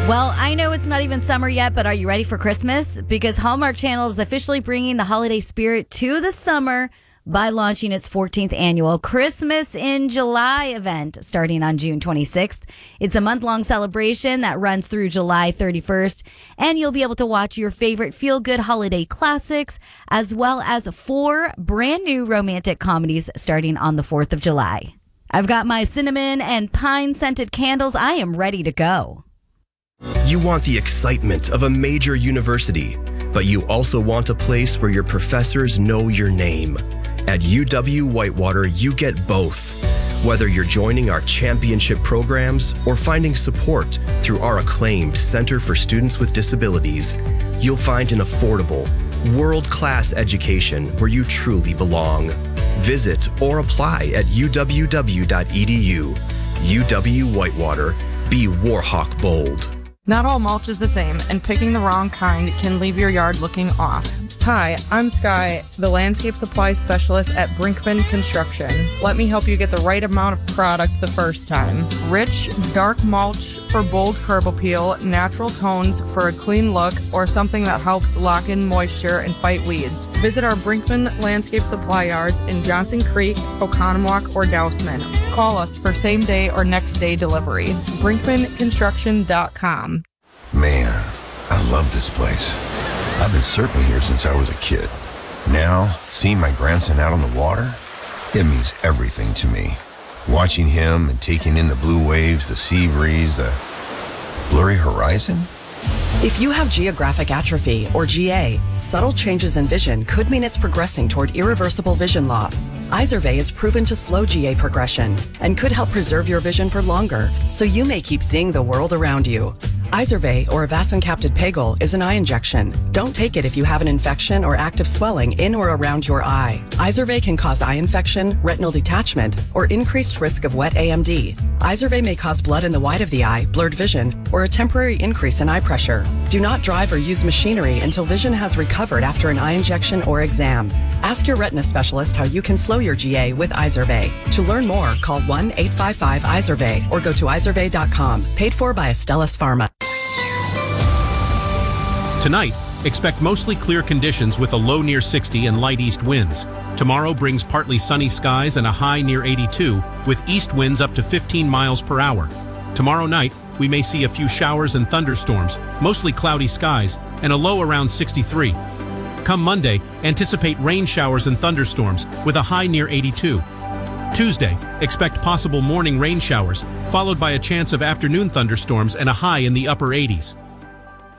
Well, I know it's not even summer yet, but are you ready for Christmas? Because Hallmark Channel is officially bringing the holiday spirit to the summer by launching its 14th annual Christmas in July event starting on June 26th. It's a month-long celebration that runs through July 31st, and you'll be able to watch your favorite feel-good holiday classics, as well as 4 brand new romantic comedies starting on the 4th of July. I've got my cinnamon and pine-scented candles. I am ready to go. You want the excitement of a major university, but you also want a place where your professors know your name. At UW-Whitewater, you get both. Whether you're joining our championship programs or finding support through our acclaimed Center for Students with Disabilities, you'll find an affordable, world-class education where you truly belong. Visit or apply at uww.edu. UW-Whitewater. Be Warhawk bold. Not all mulch is the same, and picking the wrong kind can leave your yard looking off. Hi, I'm Sky, the landscape supply specialist at Brinkman Construction. Let me help you get the right amount of product the first time. Rich, dark mulch for bold curb appeal, natural tones for a clean look, or something that helps lock in moisture and fight weeds. Visit our Brinkman Landscape Supply Yards in Johnson Creek, Oconomowoc, or Dousman. Call us for same-day or next-day delivery. BrinkmanConstruction.com. Man, I love this place. I've been surfing here since I was a kid. Now, seeing my grandson out on the water, it means everything to me. Watching him and taking in the blue waves, the sea breeze, the blurry horizon. If you have geographic atrophy, or GA, subtle changes in vision could mean it's progressing toward irreversible vision loss. Izervay is proven to slow GA progression and could help preserve your vision for longer, so you may keep seeing the world around you. Izervay, or avacincaptad pegol, is an eye injection. Don't take it if you have an infection or active swelling in or around your eye. Izervay can cause eye infection, retinal detachment, or increased risk of wet AMD. Izervay may cause blood in the white of the eye, blurred vision, or a temporary increase in eye pressure. Do not drive or use machinery until vision has recovered after an eye injection or exam. Ask your retina specialist how you can slow your GA with Izervay. To learn more, call 1-855-IZERVAY or go to izervay.com. Paid for by Astellas Pharma. Tonight, expect mostly clear conditions with a low near 60 and light east winds. Tomorrow brings partly sunny skies and a high near 82, with east winds up to 15 miles per hour. Tomorrow night, we may see a few showers and thunderstorms, mostly cloudy skies, and a low around 63. Come Monday, anticipate rain showers and thunderstorms, with a high near 82. Tuesday, expect possible morning rain showers, followed by a chance of afternoon thunderstorms and a high in the upper 80s.